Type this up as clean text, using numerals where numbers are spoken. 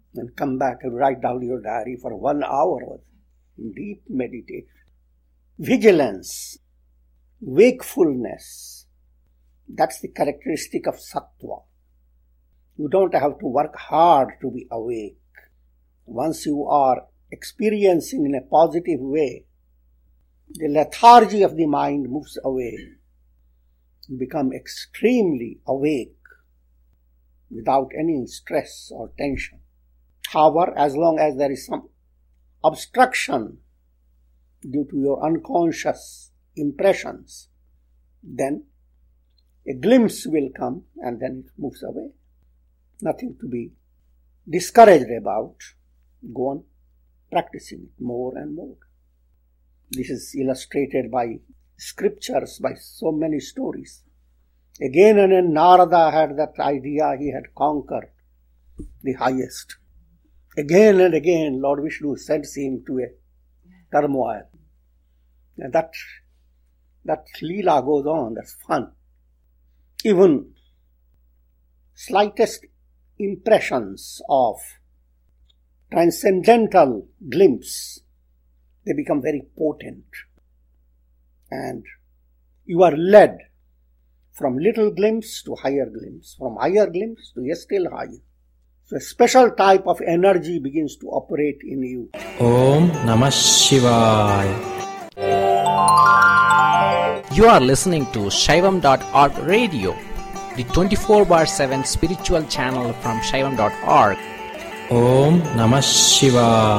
and come back and write down your diary for 1 hour in deep meditation. Vigilance, wakefulness, that's the characteristic of sattva. You don't have to work hard to be awake. Once you are experiencing in a positive way, the lethargy of the mind moves away. You become extremely awake without any stress or tension. However, as long as there is some obstruction due to your unconscious impressions, then a glimpse will come and then it moves away. Nothing to be discouraged about. Go on practicing it more and more. This is illustrated by scriptures, by so many stories. Again and again Narada had that idea, he had conquered the highest. Again and again Lord Vishnu sends him to a turmoil. And that leela goes on, that's fun. Even slightest impressions of transcendental glimpse, they become very potent. And you are led from little glimpse to higher glimpse, from higher glimpse to a still higher. So a special type of energy begins to operate in you. Om Namah Shivaya. You are listening to Shaivam.org radio, the 24/7 spiritual channel from Shaivam.org. Om Namah Shivaya.